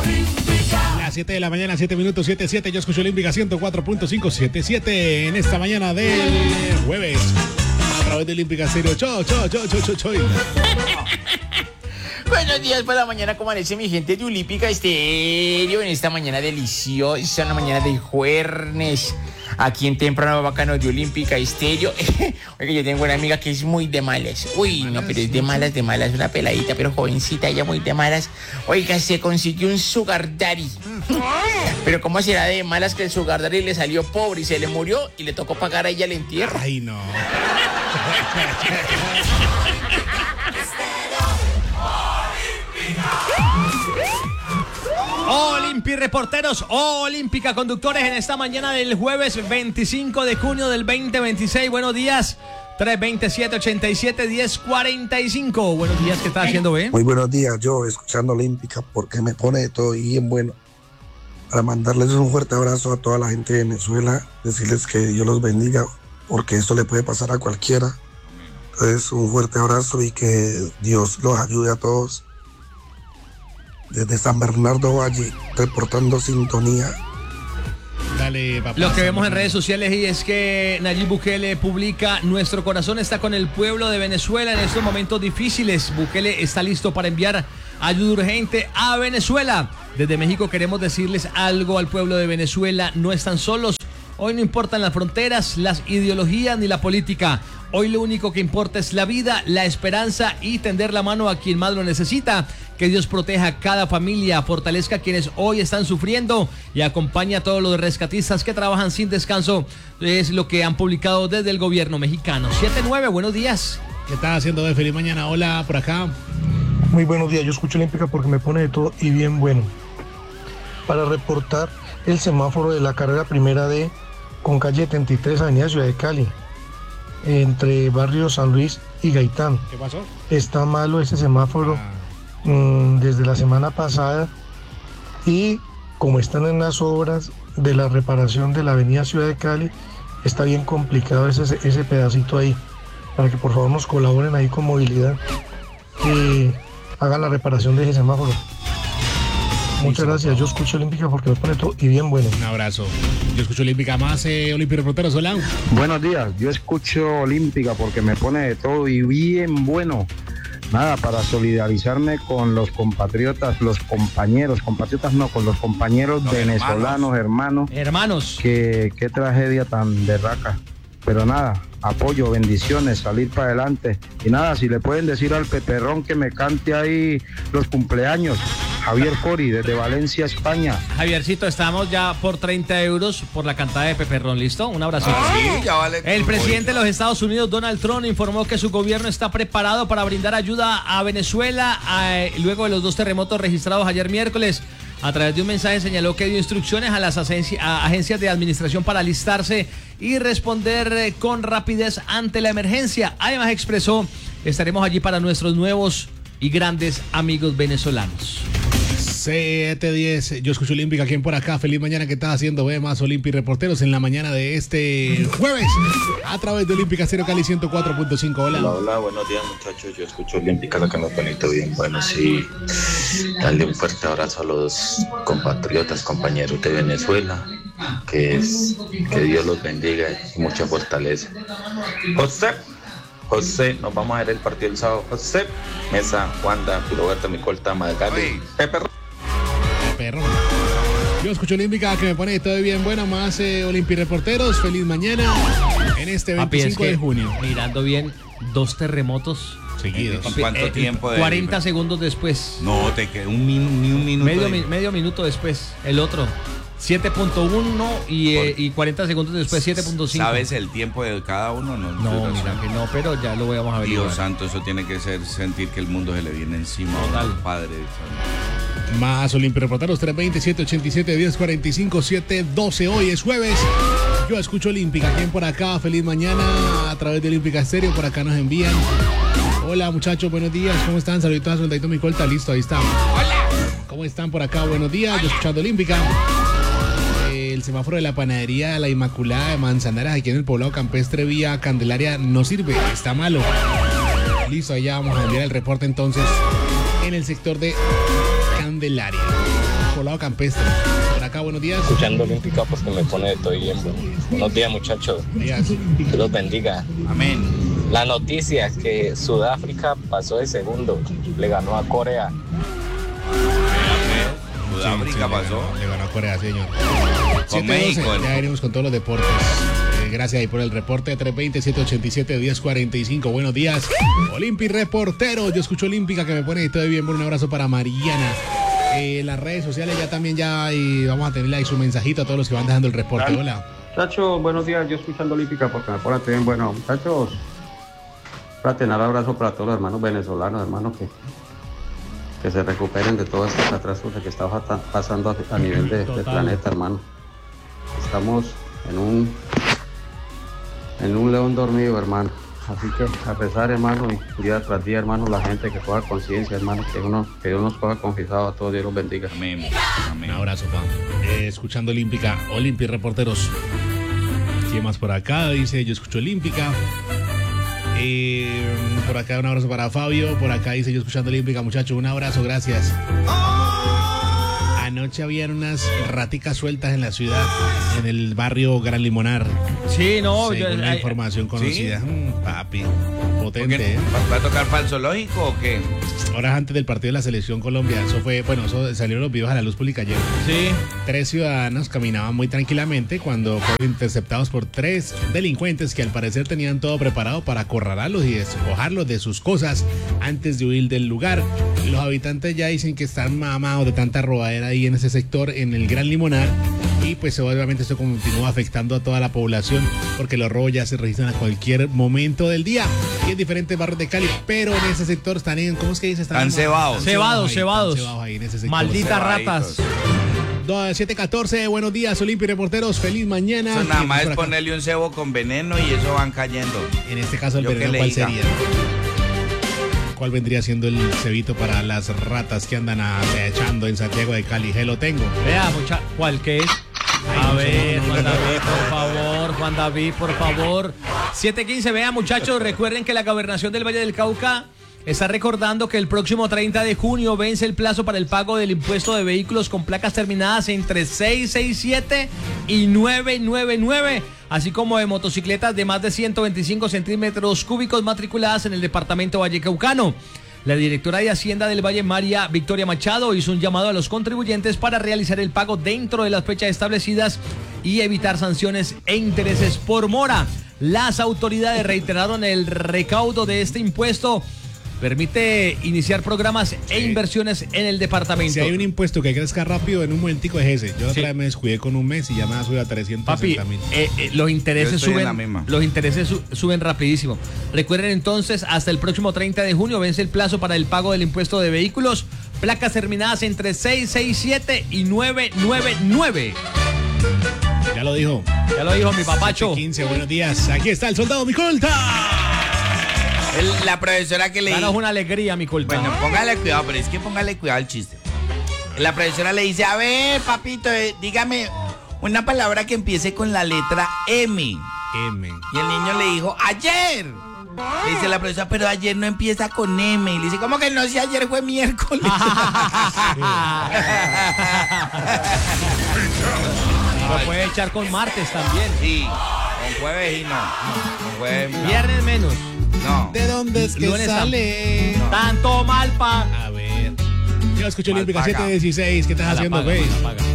Las 7 de la mañana, 7 minutos, 7:07. Yo escucho Olímpica 104.5, 7:07 en esta mañana del jueves. A través de Olímpica Stereo. Cho. Buenos días por la mañana, ¿cómo amanece mi gente de Olímpica Estéreo? En esta mañana deliciosa, una mañana de jueves, aquí en Temprano Bacano de Olímpica Estéreo. Oiga, yo tengo una amiga que es muy de malas. Uy, no, pero es de malas, una peladita, pero jovencita, ella muy de malas. Oiga, se consiguió un sugar daddy. Pero ¿cómo será de malas que el sugar daddy le salió pobre y se le murió y le tocó pagar a ella el entierro? Ay, no. Olimpi reporteros, Olímpica conductores en esta mañana del jueves 25 de junio del 2026. Buenos días, 327-87-1045. Buenos días, ¿qué está haciendo, B? Muy buenos días, yo escuchando Olímpica porque me pone de todo y bien bueno. Para mandarles un fuerte abrazo a toda la gente de Venezuela, decirles que Dios los bendiga porque esto le puede pasar a cualquiera. Entonces, un fuerte abrazo y que Dios los ayude a todos. Desde San Bernardo Valle, reportando sintonía. Dale, papá. Lo que vemos en redes sociales y es que Nayib Bukele publica: nuestro corazón está con el pueblo de Venezuela en estos momentos difíciles. Bukele está listo para enviar ayuda urgente a Venezuela. Desde México queremos decirles algo al pueblo de Venezuela: no están solos. Hoy no importan las fronteras, las ideologías ni la política. Hoy lo único que importa es la vida, la esperanza y tender la mano a quien más lo necesita. Que Dios proteja a cada familia, fortalezca a quienes hoy están sufriendo y acompañe a todos los rescatistas que trabajan sin descanso. Es lo que han publicado desde el gobierno mexicano. 7-9, buenos días. ¿Qué estás haciendo de feliz mañana? Hola, por acá. Muy buenos días, yo escucho Olímpica porque me pone de todo y bien bueno. Para reportar el semáforo de la carrera primera D con calle 73, avenida Ciudad de Cali, entre barrio San Luis y Gaitán. ¿Qué pasó? Está malo ese semáforo desde la semana pasada y como están en las obras de la reparación de la avenida Ciudad de Cali, está bien complicado ese pedacito ahí, para que por favor nos colaboren ahí con movilidad y hagan la reparación de ese semáforo. Muchas gracias, yo escucho Olímpica porque me pone todo y bien bueno. Un abrazo. Yo escucho Olímpica más, Olímpica Reporteros, hola. Buenos días, yo escucho Olímpica porque me pone de todo y bien bueno. Nada, para solidarizarme con los compatriotas, con los compañeros venezolanos, hermanos. Qué tragedia tan berraca. Pero nada, apoyo, bendiciones, salir para adelante. Y nada, si le pueden decir al Peperrón que me cante ahí los cumpleaños. Javier Cori, desde Valencia, España. Javiercito, estamos ya por 30 euros por la cantada de Peperrón, ¿listo? Un abrazo. Sí, ya vale. El presidente de los Estados Unidos, Donald Trump, informó que su gobierno está preparado para brindar ayuda a Venezuela luego de los 2 terremotos registrados ayer miércoles. A través de un mensaje señaló que dio instrucciones a las agencias de administración para alistarse y responder con rapidez ante la emergencia. Además expresó: estaremos allí para nuestros nuevos y grandes amigos venezolanos. 7:10, yo escucho Olímpica, ¿quién por acá? Feliz mañana, ¿qué estás haciendo? Ve más Olímpica Reporteros en la mañana de este jueves a través de Olímpica Stereo Cali 104.5. Hola. Hola, buenos días muchachos, yo escucho Olímpica, la que nos bonito, bien bueno, sí. Darle un fuerte abrazo a los compatriotas, compañeros de Venezuela, que Dios los bendiga y mucha fortaleza. José, nos vamos a ver el partido el sábado. José, Mesa, Wanda, Roberto, Micolta, Magali, Pepe. Yo escucho Olímpica, que me pone todo bien bueno, más Olímpica Reporteros, feliz mañana en este 25 de junio. Mirando bien, 2 terremotos seguidos. ¿Cuánto tiempo? 40 segundos después. No, te quedó ni un minuto. Medio minuto después, el otro. 7.1 y 40 segundos después 7.5. ¿Sabes el tiempo de cada uno? No, mira que no, pero ya lo vamos a ver. Dios santo, eso tiene que sentir que el mundo se le viene encima al Padre. Más Olímpica Reporteros, 327-87-1045, 7:12. Hoy es jueves. Yo escucho Olímpica. ¿Quién por acá? Feliz mañana a través de Olímpica Stereo. Por acá nos envían: hola muchachos, buenos días. ¿Cómo están? Saluditos a Soldadito Micolta. Listo, ahí está. Hola. ¿Cómo están por acá? Buenos días. Yo escuchando Olímpica. El semáforo de la panadería La Inmaculada de Manzanares, aquí en el poblado campestre vía Candelaria, no sirve, está malo. Listo, allá vamos a enviar el reporte entonces en el sector de Candelaria. poblado campestre. Por acá, buenos días. Escuchando Olímpica porque me pone de todo bien. Buenos días, muchachos. Días. Dios los bendiga. Amén. La noticia es que Sudáfrica pasó de segundo, le ganó a Corea. Sudáfrica pasó. Le ganó a Corea, señor. Con México. Ya venimos con todos los deportes. Gracias ahí por el reporte. 320-787-1045. Buenos días. Olimpi reportero. Yo escucho Olímpica que me pone todo bien. Un abrazo para Mariana. Las redes sociales y vamos a tenerle ahí su mensajito a todos los que van dejando el reporte. Hola. Muchachos, buenos días. Yo escuchando Olímpica porque me pone todo bien. Bueno, muchachos, fraternal abrazo para todos los hermanos venezolanos, hermanos que se recuperen de todo este atraso que está pasando a nivel del planeta, hermano. Estamos en un león dormido, hermano. Así que a pesar, hermano, y día tras día, hermano, la gente que coja conciencia, hermano, que Dios nos coja confesado a todos, Dios los bendiga. Amén. Un abrazo, Juan. Escuchando Olímpica, Olimpi reporteros. ¿Quién más por acá? Dice, yo escucho Olímpica. Por acá un abrazo para Fabio. Por acá dice, yo escuchando Olímpica, muchachos, un abrazo, gracias. Anoche habían unas raticas sueltas en la ciudad, en el barrio Gran Limonar. Sí, no. Según la información conocida. ¿Sí? Papi, potente, ¿Va a tocar falso lógico o qué? Horas antes del partido de la Selección Colombia. Eso salieron los videos a la luz pública ayer. Sí. 3 ciudadanos caminaban muy tranquilamente cuando fueron interceptados por 3 delincuentes que al parecer tenían todo preparado para acorralarlos y despojarlos de sus cosas antes de huir del lugar. Los habitantes ya dicen que están mamados de tanta robadera ahí en ese sector, en el Gran Limonar. Y pues obviamente esto continúa afectando a toda la población porque los robos ya se registran a cualquier momento del día y en diferentes barrios de Cali, pero en ese sector están ¿cómo es que dice? Están cebados. Cebados. Ahí en ese sector. Malditas ratas. 7:14, buenos días, Olimpi reporteros, feliz mañana. Eso nada más es ponerle un cebo con veneno y eso van cayendo. En este caso el veneno, ¿cuál sería? ¿Cuál vendría siendo el cebito para las ratas que andan acechando en Santiago de Cali? Lo tengo. Vea, ¿cuál que es? A ver, Juan David, por favor. 7:15, vea, muchachos, recuerden que la Gobernación del Valle del Cauca está recordando que el próximo 30 de junio vence el plazo para el pago del impuesto de vehículos con placas terminadas entre 667 y 999, así como de motocicletas de más de 125 centímetros cúbicos matriculadas en el departamento vallecaucano. La directora de Hacienda del Valle, María Victoria Machado, hizo un llamado a los contribuyentes para realizar el pago dentro de las fechas establecidas y evitar sanciones e intereses por mora. Las autoridades reiteraron el recaudo de este impuesto permite iniciar programas e inversiones en el departamento. Si hay un impuesto que crezca rápido, en un momentico es ese. Yo otra vez me descuidé con un mes y ya me va a subir a 360,000. Los intereses suben rapidísimo. Recuerden entonces, hasta el próximo 30 de junio vence el plazo para el pago del impuesto de vehículos, placas terminadas entre 667 y 999. Ya lo dijo mi papacho. 15, buenos días. Aquí está el soldado Micolta. La profesora que le dice. Danos una alegría, mi culpa. Bueno, póngale cuidado, pero es que póngale cuidado al chiste. La profesora le dice, a ver, papito, dígame una palabra que empiece con la letra M. M. Y el niño le dijo, ayer. Le dice la profesora, pero ayer no empieza con M. Y le dice, ¿cómo que no? Si ayer fue miércoles. Lo puede echar con martes también. Sí, con jueves y no. Con jueves, no. Viernes menos. No. ¿De dónde es que Lunes sale? No. Tanto mal, pa. A ver. Yo escucho Olímpica 7:16. ¿Qué estás haciendo, güey?